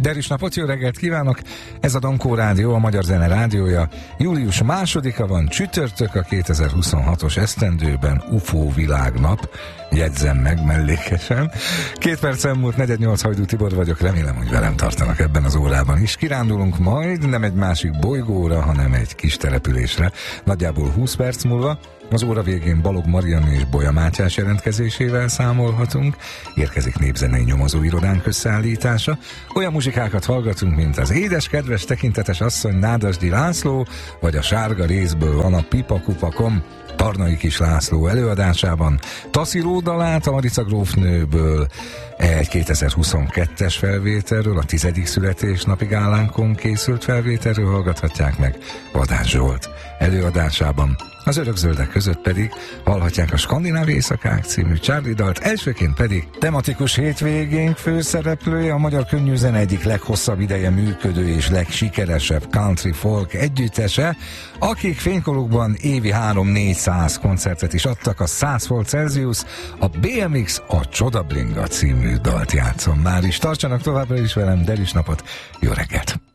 Derűs napot, jó reggelt kívánok! Ez a Dankó Rádió, a Magyar Zene Rádiója. Július 2-a van, csütörtök, a 2026-os esztendőben UFO világnap. Jegyzem meg mellékesen. 2 perc elmúlt, 4:08, Hajdú Tibor vagyok, remélem, hogy velem tartanak ebben az órában is. Kirándulunk majd, nem egy másik bolygóra, hanem egy kis településre. Nagyjából 20 perc múlva. Az óra végén Balog Marianna és Bolya Mátyás jelentkezésével számolhatunk. Érkezik népzenei nyomozóirodánk összeállítása. Olyan muzsikákat hallgatunk, mint az édes, kedves, tekintetes asszony Nádasdy László, vagy a Sárga részből van a Pipakupakom Tarnai Kis László előadásában. Tassilo dalát a Marica grófnőből, egy 2022-es felvételről, a 10. születésnapi gálánkon készült felvételről hallgathatják meg Vadász Zsolt előadásában. Az Örökzöldek között pedig hallhatják a Skandináv éjszakák című Charlie dalt, elsőként pedig tematikus hétvégénk főszereplője, a magyar könnyűzene egyik leghosszabb ideje működő és legsikeresebb country folk együttese, akik fénykorukban évi 300-400 koncertet is adtak, a 100 volt Celsius, a BMX a Csodabringa című dalt játszom már is. Tartsanak továbbra is velem, Derűs napot, jó reggelt!